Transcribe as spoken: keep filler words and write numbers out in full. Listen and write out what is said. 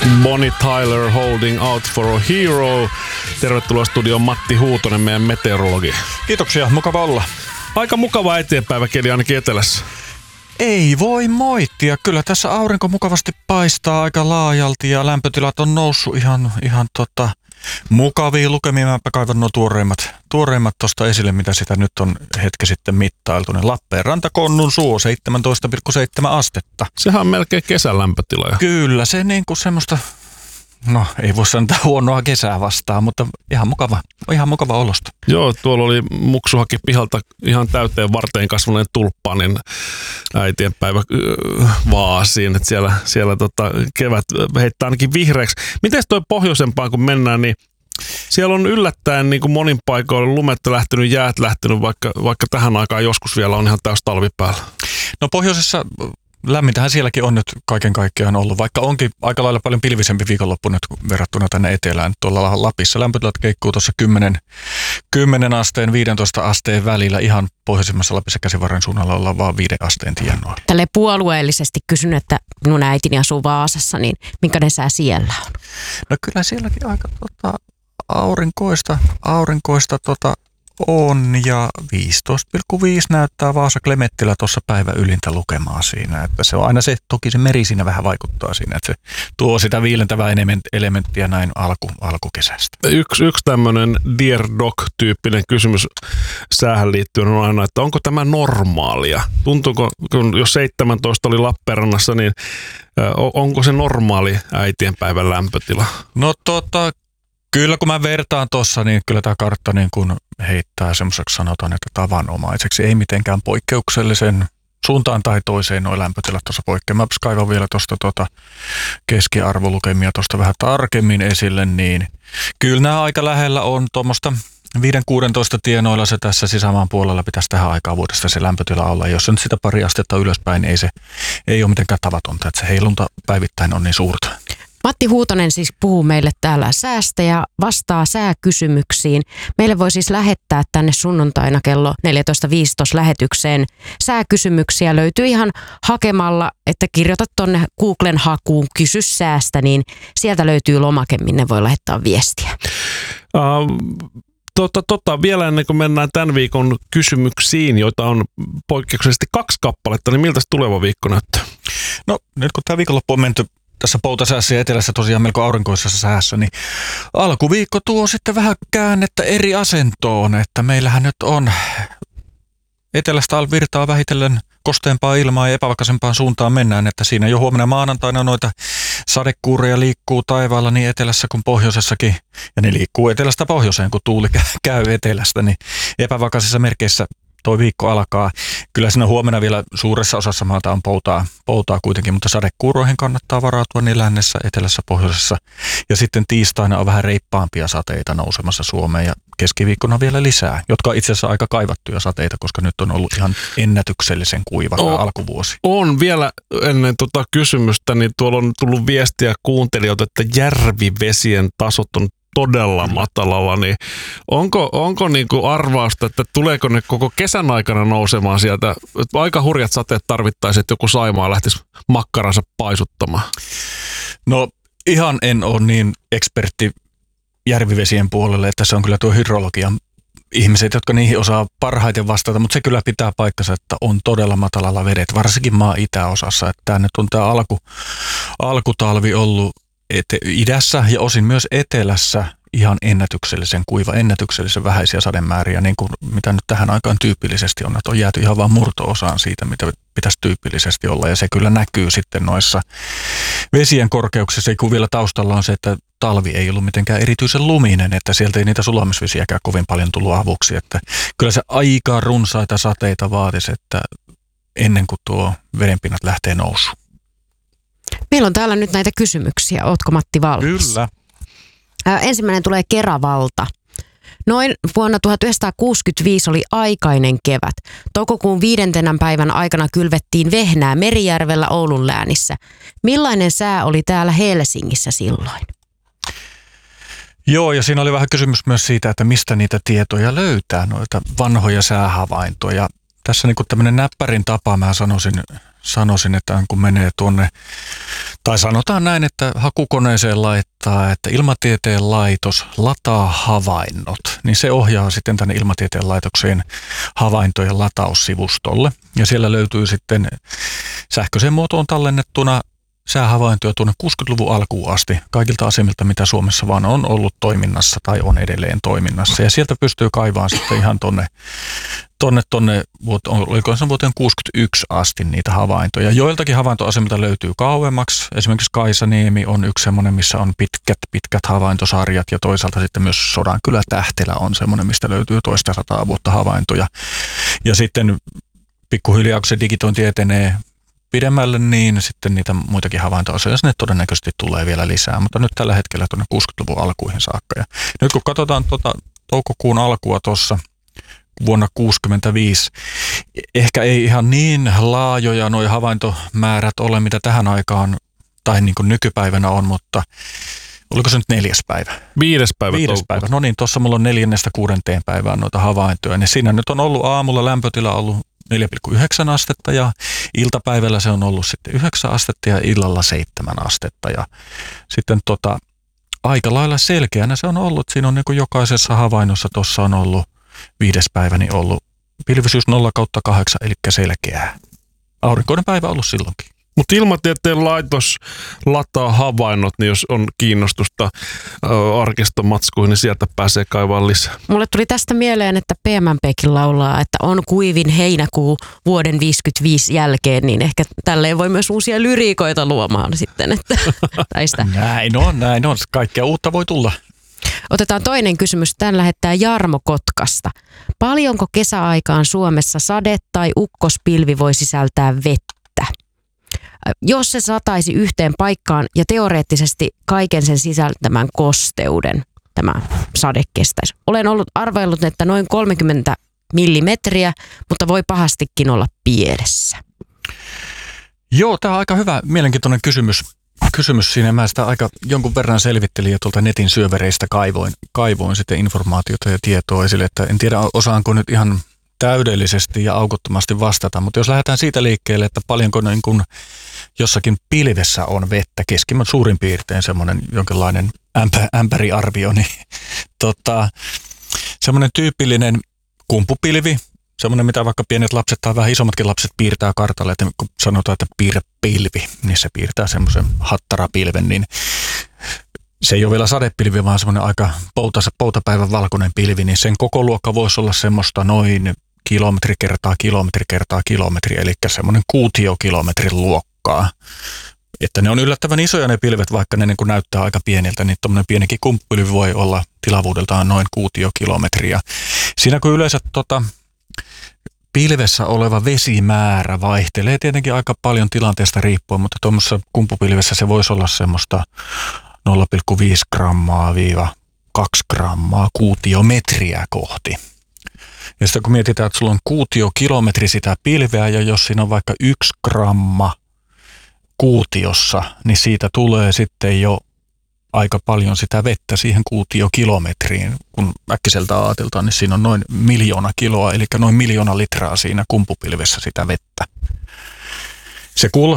Bonnie Tyler Holding Out for a Hero. Tervetuloa studioon Matti Huutonen, meidän meteorologi. Kiitoksia, mukava olla. Aika mukava eteenpäiväkeli ainakin etelässä. Ei voi moittia. Kyllä tässä aurinko mukavasti paistaa aika laajalti ja lämpötilat on noussut ihan, ihan tota, mukavia lukemia. Mäpä kaivan nuo tuoreimmat, tuoreimmat tuosta esille, mitä sitä nyt on hetki sitten mittailtu. Lappeenranta Konnun suo seitsemäntoista pilkku seitsemän astetta. Sehän on melkein kesän lämpötila. Kyllä, se niin kuin semmoista, no ei voi sanoa huonoa kesää vastaan, mutta ihan mukava, ihan mukava olosta. Joo, tuolla oli muksu haki pihalta ihan täyteen varteen kasvaneen tulppaanin äitienpäivä vaasiin, että siellä, siellä tota kevät heittää ainakin vihreäksi. Miten toi pohjoisempaan kun mennään, niin siellä on yllättäen niin kuin monin paikoilla lumetta lähtenyt, jäät lähtenyt, vaikka, vaikka tähän aikaan joskus vielä on ihan täys talvi päällä. No pohjoisessa lämmintähän sielläkin on nyt kaiken kaikkiaan ollut, vaikka onkin aika lailla paljon pilvisempi viikonloppu nyt verrattuna tänne etelään. Tuolla Lapissa lämpötilat keikkuu tuossa kymmenen asteen, viisitoista asteen välillä. Ihan pohjoisimmassa Lapissa Käsivarren suunnalla ollaan vaan viiden asteen tienoilla. Tälleen puolueellisesti kysyn, että minun äitini asuu Vaasassa, niin minkälainen sää siellä on? No kyllä sielläkin aika tota, aurinkoista, aurinkoista tota, on ja viisitoista pilkku viisi näyttää Vaasa Klemettilä tuossa päivä ylintä lukemaa siinä. Että se on aina se, toki se meri siinä vähän vaikuttaa siinä, että se tuo sitä viilentävää elementtiä näin alku, alkukesästä. Yksi, yksi tämmöinen Dear Doc-tyyppinen kysymys säähän liittyen on aina, että onko tämä normaalia? Tuntuuko, kun jos seitsemäntoista oli Lappeenrannassa, niin onko se normaali äitienpäivän lämpötila? No tota... Kyllä kun mä vertaan tuossa, niin kyllä tämä kartta niin kun heittää semmoiseksi sanotaan, että tavanomaiseksi. Ei mitenkään poikkeuksellisen suuntaan tai toiseen nuo lämpötilat tuossa poikkeaa. Mä kaivan vielä tuosta tuota keskiarvolukemia tuosta vähän tarkemmin esille, niin kyllä nämä aika lähellä on tuommoista viisi kuusitoista tienoilla se tässä sisämaan puolella pitäisi tähän aikaan vuodesta se lämpötila olla. Jos on sitä pari astetta ylöspäin, niin ei se ei ole mitenkään tavatonta, että se heilunta päivittäin on niin suurta. Matti Huutonen siis puhuu meille täällä säästä ja vastaa sääkysymyksiin. Meille voi siis lähettää tänne sunnuntaina kello neljätoista viisitoista lähetykseen sääkysymyksiä. Löytyy ihan hakemalla, että kirjoitat tonne Googlen hakuun kysy säästä, niin sieltä löytyy lomake, minne voi lähettää viestiä. Uh, tota, tota, vielä ennen kuin mennään tämän viikon kysymyksiin, joita on poikkeuksellisesti kaksi kappaletta, niin miltä tuleva viikko näyttää? No nyt kun tämä viikonloppu on menty tässä poutasäässä ja etelässä tosiaan melko aurinkoisessa säässä, niin alkuviikko tuo sitten vähän käännettä eri asentoon, että meillähän nyt on etelästä virtaa vähitellen kosteempaa ilmaa ja epävakaisempaan suuntaan mennään, että siinä jo huomenna maanantaina noita sadekuureja liikkuu taivaalla niin etelässä kuin pohjoisessakin, ja ne liikkuu etelästä pohjoiseen, kun tuuli käy etelästä, niin epävakaisissa merkeissä toi viikko alkaa. Kyllä siinä huomenna vielä suuressa osassa maata on poutaa, poutaa kuitenkin, mutta sadekuuroihin kannattaa varautua niin lännessä, etelässä, pohjoisessa. Ja sitten tiistaina on vähän reippaampia sateita nousemassa Suomeen ja keskiviikkona vielä lisää, jotka on itse asiassa aika kaivattuja sateita, koska nyt on ollut ihan ennätyksellisen kuiva tämä alkuvuosi. On vielä ennen tuota kysymystä, niin tuolla on tullut viestiä kuuntelijoilta, että järvivesien tasot on todella matalalla, niin onko, onko niinku arvausta, että tuleeko ne koko kesän aikana nousemaan sieltä? Aika hurjat sateet tarvittaisiin, että joku Saimaa lähtisi makkaransa paisuttamaan. No ihan en ole niin ekspertti järvivesien puolelle, että se on kyllä tuo hydrologian ihmiset, jotka niihin osaa parhaiten vastata, mutta se kyllä pitää paikkansa, että on todella matalalla vedet, varsinkin maan itäosassa. Että tämä nyt on tämä alku, alkutalvi ollut ete- idässä ja osin myös etelässä ihan ennätyksellisen kuiva, ennätyksellisen vähäisiä sademääriä, niin kuin mitä nyt tähän aikaan tyypillisesti on, että on jääty ihan vain murto-osaan siitä, mitä pitäisi tyypillisesti olla, ja se kyllä näkyy sitten noissa vesien korkeuksissa, kun vielä taustalla on se, että talvi ei ollut mitenkään erityisen luminen, että sieltä ei niitä sulamisvesiäkään kovin paljon tullut avuksi, että kyllä se aika runsaita sateita vaatisi, että ennen kuin tuo vedenpinnat lähtee nousuun. Meillä on täällä nyt näitä kysymyksiä. Ootko Matti valmis? Kyllä. Ää, ensimmäinen tulee Keravalta. Noin vuonna tuhatyhdeksänsataakuusikymmentäviisi oli aikainen kevät. Toukokuun viidentenä päivän aikana kylvettiin vehnää Merijärvellä Oulun läänissä. Millainen sää oli täällä Helsingissä silloin? Joo, ja siinä oli vähän kysymys myös siitä, että mistä niitä tietoja löytää, noita vanhoja säähavaintoja. Tässä niin kuin tämmöinen näppärin tapa, mä sanoisin sanoisin, että kun menee tuonne, tai sanotaan näin, että hakukoneeseen laittaa, että Ilmatieteen laitos lataa havainnot, niin se ohjaa sitten tänne Ilmatieteen laitokseen havaintojen lataussivustolle. Ja siellä löytyy sitten sähköiseen muotoon tallennettuna säähavaintoja tuonne kuusikymmentäluvun alkuun asti kaikilta asemilta, mitä Suomessa vaan on ollut toiminnassa tai on edelleen toiminnassa. Ja sieltä pystyy kaivaamaan sitten ihan tonne, tonne, tonne oliko se vuoteen kuusikymmentäyksi asti niitä havaintoja. Joiltakin havaintoasemilta löytyy kauemmaksi. Esimerkiksi Kaisaniemi on yksi semmoinen, missä on pitkät, pitkät havaintosarjat ja toisaalta sitten myös Sodankylä-Tähtelä on semmoinen, mistä löytyy toista sataa vuotta havaintoja. Ja sitten pikkuhiljaa, kun se digitointi etenee pidemmälle, niin sitten niitä muitakin havaintoasioita sinne todennäköisesti tulee vielä lisää, mutta nyt tällä hetkellä tuonne kuusikymmentäluvun alkuihin saakka. Ja nyt kun katsotaan tuota toukokuun alkua tuossa vuonna kuusikymmentäviisi, ehkä ei ihan niin laajoja nuo havaintomäärät ole, mitä tähän aikaan tai niin kuin nykypäivänä on, mutta oliko se nyt neljäs päivä? Viides päivä. Viides päivä. No niin, tuossa mulla on neljännestä kuudenteen päivään noita havaintoja, niin siinä nyt on ollut aamulla lämpötila ollut neljä pilkku yhdeksän astetta ja iltapäivällä se on ollut sitten yhdeksän astetta ja illalla seitsemän astetta. Ja sitten tota, aika lailla selkeänä se on ollut. Siinä on niin kuin jokaisessa havainnossa tuossa on ollut viides päivä, niin ollut pilvisyys nolla kautta kahdeksan, eli selkeää. Aurinkoinen päivä ollut silloinkin. Mutta Ilmatieteen laitos lataa havainnot, niin jos on kiinnostusta ö, arkistomatskuihin, niin sieltä pääsee kaivaan lisää. Mulle tuli tästä mieleen, että P M P:kin laulaa, että on kuivin heinäkuu vuoden viisikymmentäviisi jälkeen, niin ehkä tälleen voi myös uusia lyriikoita luomaan sitten. Että, tai sitä. Näin on, näin on. Kaikkea uutta voi tulla. Otetaan toinen kysymys. Tän lähettää Jarmo Kotkasta. Paljonko kesäaikaan Suomessa sade tai ukkospilvi voi sisältää vettä? Jos se sataisi yhteen paikkaan ja teoreettisesti kaiken sen sisältämän kosteuden tämä sade kestäisi. Olen ollut arvaillut, että noin kolmekymmentä millimetriä, mutta voi pahastikin olla pielessä. Joo, tämä on aika hyvä, mielenkiintoinen kysymys. Kysymys siinä. Mä sitä aika jonkun verran selvittelin ja tuolta netin syövereistä kaivoin, kaivoin sitten informaatiota ja tietoa esille, että en tiedä osaanko nyt ihan täydellisesti ja aukottomasti vastata, mutta jos lähdetään siitä liikkeelle, että paljonko niin kun jossakin pilvessä on vettä, keskimmäinen suurin piirtein semmoinen jonkinlainen ämpä, ämpäriarvio, niin tota, semmoinen tyypillinen kumpupilvi, semmoinen mitä vaikka pienet lapset tai vähän isommatkin lapset piirtää kartalle, että kun sanotaan, että piirrä pilvi, niin se piirtää semmoisen hattarapilven, niin se ei ole vielä sadepilvi, vaan semmoinen aika poutas, poutapäivän valkoinen pilvi, niin sen koko luokka voisi olla semmoista noin kilometri kertaa kilometri kertaa kilometri, eli semmoinen kuutiokilometrin luokkaa. Että ne on yllättävän isoja ne pilvet, vaikka ne niin kuin näyttää aika pieniltä, niin tuommoinen pienikin kumppupilvi voi olla tilavuudeltaan noin kuutiokilometriä. Siinä kun yleensä tota, pilvessä oleva vesimäärä vaihtelee tietenkin aika paljon tilanteesta riippuen, mutta tuommoisessa kumppupilvessä se voisi olla semmoista nolla pilkku viisi grammaa viiva kaksi grammaa kuutiometriä kohti. Ja sitten kun mietitään, että sulla on kuutiokilometri sitä pilveä ja jos siinä on vaikka yksi gramma kuutiossa, niin siitä tulee sitten jo aika paljon sitä vettä siihen kuutiokilometriin. Kun äkkiseltä ajateltaan, niin siinä on noin miljoona kiloa, eli noin miljoona litraa siinä kumpupilvessä sitä vettä. Se kuulostaa